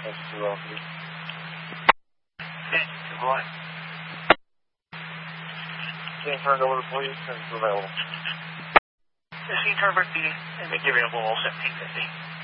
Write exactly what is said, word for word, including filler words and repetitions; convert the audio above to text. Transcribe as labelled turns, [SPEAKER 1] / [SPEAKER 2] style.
[SPEAKER 1] Thank you, Velocity.
[SPEAKER 2] Thank you, boy.
[SPEAKER 1] Can you turn over to police and it's available?
[SPEAKER 2] Is he Turbot B and make available all seventeen fifty?